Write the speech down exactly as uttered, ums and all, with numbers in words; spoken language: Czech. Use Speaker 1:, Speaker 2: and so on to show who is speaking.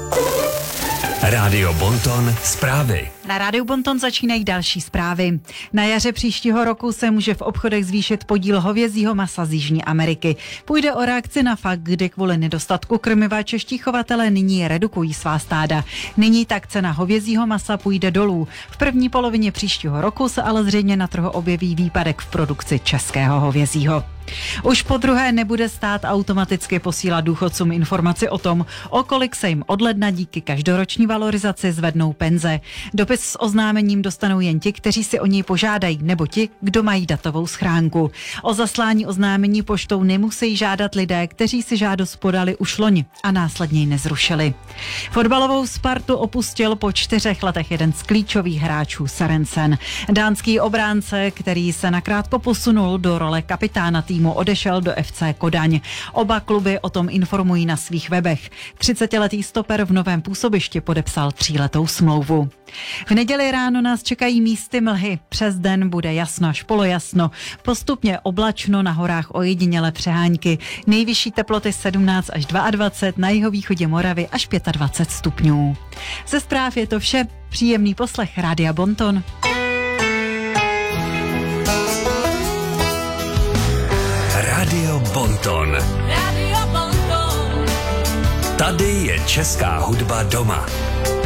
Speaker 1: Rádio Bonton zprávy.
Speaker 2: Na Rádiu Bonton začínají další zprávy. Na jaře příštího roku se může v obchodech zvýšit podíl hovězího masa z Jižní Ameriky. Půjde o reakci na fakt, kdy kvůli nedostatku krmiva čeští chovatelé nyní redukují svá stáda. Nyní tak cena hovězího masa půjde dolů. V první polovině příštího roku se ale zřejmě na trhu objeví výpadek v produkci českého hovězího. Už po druhé nebude stát automaticky posílat důchodcům informaci o tom, o kolik se jim od ledna díky každoroční valorizaci zvednou penze. Dopis s oznámením dostanou jen ti, kteří si o něj požádají, nebo ti, kdo mají datovou schránku. O zaslání oznámení poštou nemusí žádat lidé, kteří si žádost podali už loni a následně ji nezrušili. Fotbalovou Spartu opustil po čtyřech letech jeden z klíčových hráčů Sørensen. Dánský obránce, který se nakrátko posunul do role kapitána týmu, odešel do F C Kodaň. Oba kluby o tom informují na svých webech. třicetiletý stoper v novém působišti podepsal tříletou smlouvu. V neděli ráno nás čekají místy mlhy. Přes den bude jasno až polojasno. Postupně oblačno, na horách ojedinělé přehánky. Nejvyšší teploty sedmnáct až dvacet dva, na jihovýchodě Moravy až dvacet pět stupňů. Ze zpráv je to vše. Příjemný poslech Rádia Bonton.
Speaker 1: Rádio Bonton.
Speaker 3: Radio Bonton.
Speaker 1: Tady je česká hudba doma.